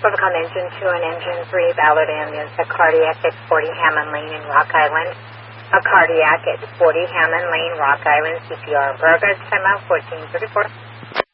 Protocol Engine 2 and Engine 3, Ballard Ambulance, a cardiac at 40 Hammond Lane in Rock Island. A cardiac at 40 Hammond Lane, Rock Island, CPR. Progress, time out 1434.